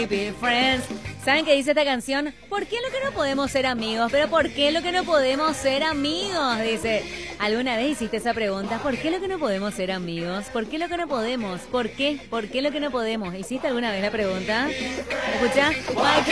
be friends. ¿Saben qué dice esta canción? ¿Por qué lo que no podemos ser amigos? Pero ¿por qué lo que no podemos ser amigos? Dice, ¿alguna vez hiciste esa pregunta? ¿Por qué lo que no podemos ser amigos? ¿Por qué lo que no podemos? ¿Por qué? ¿Por qué lo que no podemos? ¿Hiciste alguna vez la pregunta? ¿Escucha?